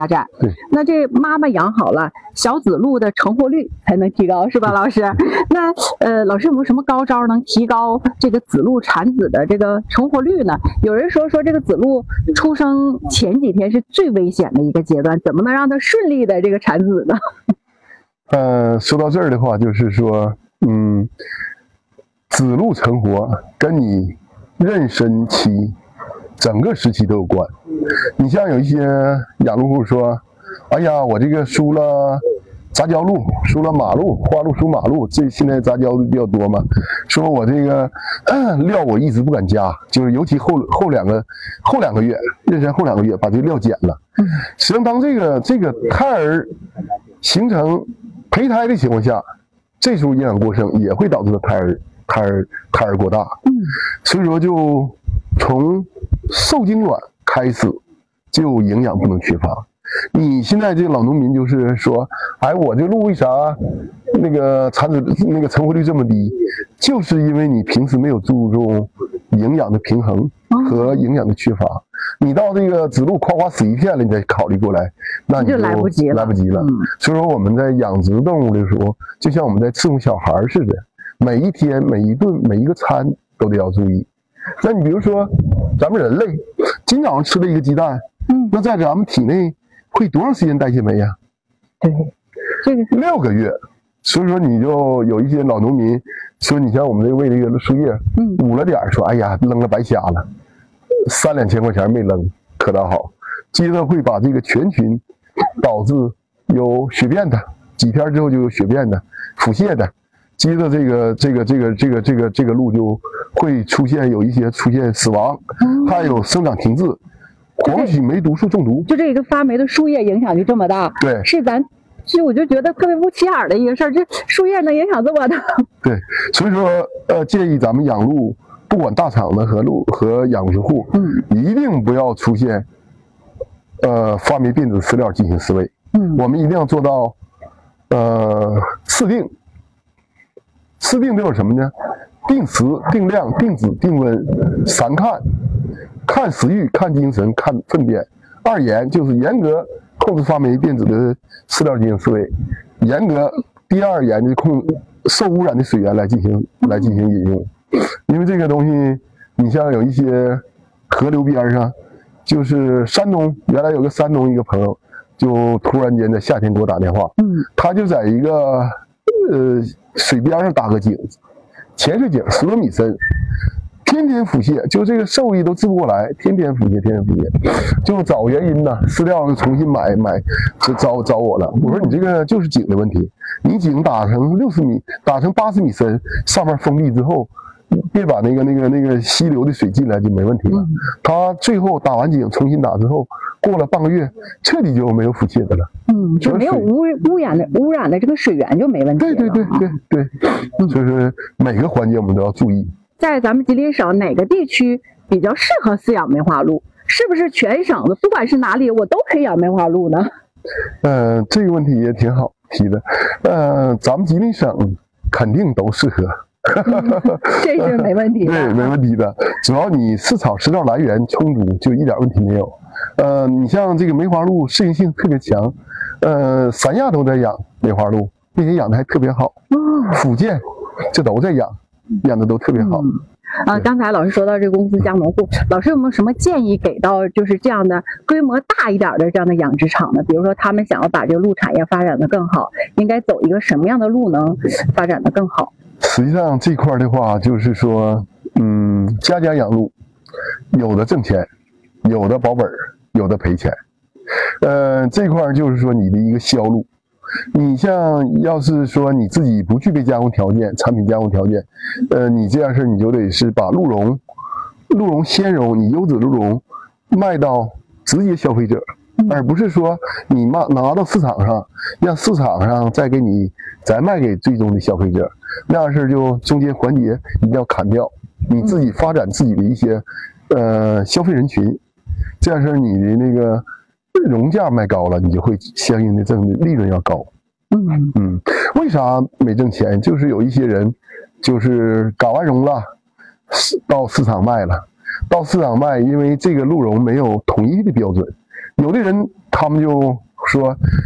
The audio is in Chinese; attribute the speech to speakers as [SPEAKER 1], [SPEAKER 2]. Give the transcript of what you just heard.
[SPEAKER 1] 发展。
[SPEAKER 2] 对，
[SPEAKER 1] 那这妈妈养好了，小子鹿的成活率才能提高，是吧，老师？那老师有没有什么高招能提高这个子鹿产子的这个成活率呢？有人说这个子鹿出生前几天是最危险的一个阶段，怎么能让它顺利的这个产子呢？
[SPEAKER 2] 说到这儿的话，就是说，子鹿成活跟你妊娠期整个时期都有关。你像有一些养鹿户说，哎呀，我这个输了杂交鹿，输了马鹿，花鹿输马鹿，这现在杂交的比较多嘛。说我这个料我一直不敢加，就是尤其后两个月，妊娠后2个月把这个料减了。实际上，当这个胎儿形成胚胎的情况下，这时候营养过剩也会导致胎儿过大。所以说就从受精卵开始就营养不能缺乏。你现在这个老农民就是说，哎，我这鹿为啥那个产子那个成活率这么低？就是因为你平时没有注重营养的平衡和营养的缺乏。你到这个子鹿夸死一片了，你再考虑过来，那你就来不及了。所以说我们在养殖动物的时候，就像我们在伺候小孩似的，每一天、每一顿、每一个餐都得要注意。那你比如说，咱们人类今早上吃了一个鸡蛋，那在咱们体内会多长时间代谢酶呀？
[SPEAKER 1] 对，这个
[SPEAKER 2] 6个月。所以说你就有一些老农民说，你像我们这喂这个树叶，捂了点说，哎呀，扔了白瞎了，3、2千块钱没扔，可倒好。接着会把这个全群导致有血便的，几天之后就有血便的、腹泻的。接着这个鹿就会出现死亡，还有生长停滞，黄曲霉毒素中毒。
[SPEAKER 1] 就这个发霉的树叶影响就这么大。
[SPEAKER 2] 对，
[SPEAKER 1] 其实我就觉得特别不起眼的一个事儿，这树叶能影响这么大。
[SPEAKER 2] 对，所以说建议咱们养鹿，不管大厂的和养殖户，一定不要出现发霉变质饲料进行饲喂。我们一定要做到次定。次定都有什么呢？定时、定量、定脂、定温，3看：看食欲、看精神、看粪便。2严就是严格控制发霉变质的饲料进行饲喂，严格第2严就控受污染的水源来进行饮用。因为这个东西，你像有一些河流边上，就是山东原来有个山东一个朋友，就突然间在夏天给我打电话，他就在一个水边上打个井，潜水井10多米深，天天腹泻，就这个兽医都治不过来，天天腹泻，就找原因呢，饲料重新买，就找我了。我说你这个就是井的问题，你井打成60米，打成80米深，上面封闭之后，别把那个溪流的水进来就没问题了。他最后打完井重新打之后，过了半个月，彻底就没有腹泻的了。
[SPEAKER 1] 就没有污染的这个水源就没问题了。
[SPEAKER 2] 对，就是每个环节我们都要注意。
[SPEAKER 1] 在咱们吉林省哪个地区比较适合饲养梅花鹿？是不是全省的不管是哪里我都可以养梅花鹿呢？
[SPEAKER 2] 这个问题也挺好提的。咱们吉林省肯定都适合。
[SPEAKER 1] 这是没问题的。
[SPEAKER 2] 对，没问题的。只要你饲料来源充足，就一点问题没有。你像这个梅花鹿适应性特别强，三亚都在养梅花鹿，并且养的还特别好。福建这都在养的都特别好。
[SPEAKER 1] 刚才老师说到这个公司加盟户，老师有没有什么建议给到就是这样的规模大一点的这样的养殖场呢？比如说他们想要把这个鹿产业发展的更好，应该走一个什么样的路能发展的更好？
[SPEAKER 2] 实际上这块的话，就是说，家养鹿，有的挣钱，有的保本，有的赔钱。这块就是说你的一个销路。你像要是说你自己不具备加工条件，产品加工条件，你这样事你就得是把鹿茸鲜茸，你优质鹿茸卖到直接消费者，而不是说你拿到市场上，让市场上再卖给最终的消费者。那样事就中间环节一定要砍掉，你自己发展自己的一些消费人群，这样事你的那个容价卖高了，你就会相应的挣的利润要高。为啥没挣钱？就是有一些人就是赶完绒了，到市场卖了，因为这个鹿茸没有统一的标准，有的人他他们就说